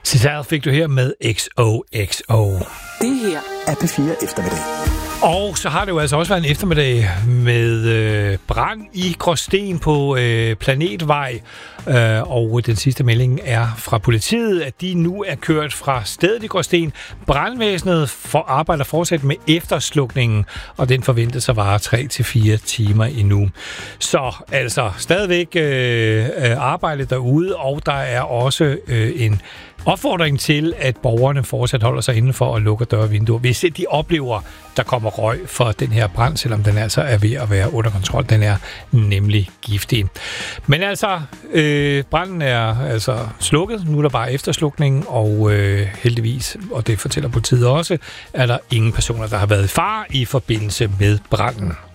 Cesar fik du her med XOXO. Det her er P4 Eftermiddag. Og så har det jo altså også været en eftermiddag med brand i Gråsten på Planetvej. Og den sidste melding er fra politiet, at de nu er kørt fra stedet i Gråsten. Brandvæsenet arbejder fortsat med efterslukningen, og den forventes at vare 3-4 timer endnu. Så altså stadigvæk arbejde derude, og der er også en opfordring til, at borgerne fortsat holder sig indenfor og lukker døre og vinduer, hvis de oplever, der kommer røg for den her brand, selvom den altså er ved at være under kontrol. Den er nemlig giftig. Men altså, branden er altså slukket. Nu er der bare efterslukning, og heldigvis, og det fortæller politiet også, er der ingen personer, der har været i fare i forbindelse med branden.